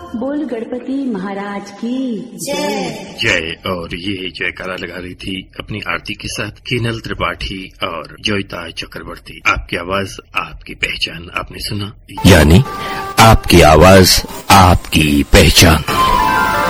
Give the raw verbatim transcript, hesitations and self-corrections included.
बोल गणपति महाराज की जय। जय। और ये जयकारा लगा रही थी अपनी आरती के साथ कीनल त्रिपाठी और जोयता चक्रवर्ती। आपकी आवाज आपकी पहचान आपने सुना, यानी आपकी आवाज आपकी पहचान।